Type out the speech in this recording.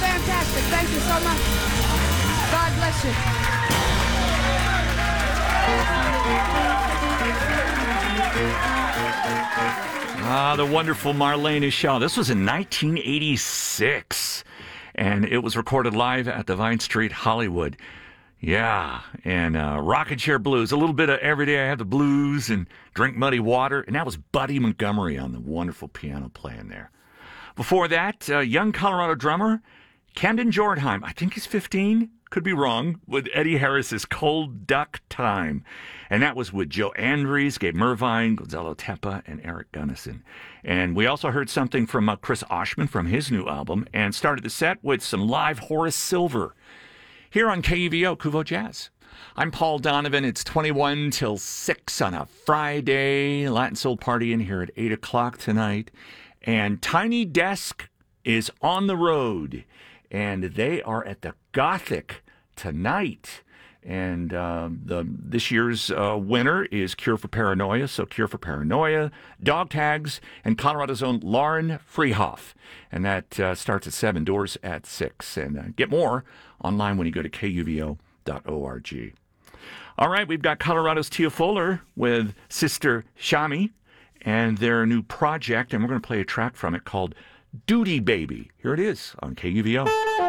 fantastic. Thank you so much. God bless you. The wonderful Marlene Shaw. This was in 1986, and it was recorded live at the Vine Street Hollywood. Yeah, and Rockin' Chair Blues. A little bit of Every Day I Have the Blues and Drink Muddy Water, and that was Buddy Montgomery on the wonderful piano playing there. Before that, young Colorado drummer Camden Jordheim. I think he's 15. Could be wrong, with Eddie Harris's Cold Duck Time. And that was with Joe Andrews, Gabe Mervine, Gonzalo Tepa, and Eric Gunnison. And we also heard something from Chris Oshman from his new album, and started the set with some live Horace Silver here on KUVO, Kuvo Jazz. I'm Paul Donovan. It's 21 till 6 on a Friday. Latin Soul Party in here at 8 o'clock tonight. And Tiny Desk is on the road, and they are at the Gothic tonight. And this year's winner is Cure for Paranoia. So Cure for Paranoia, Dog Tags, and Colorado's own Lauren Freehoff. And that starts at 7, doors at 6. And get more online when you go to kuvo.org. All right, we've got Colorado's Tia Fuller with Sister Shami and their new project. And we're going to play a track from it called Duty Baby. Here it is on KUVO.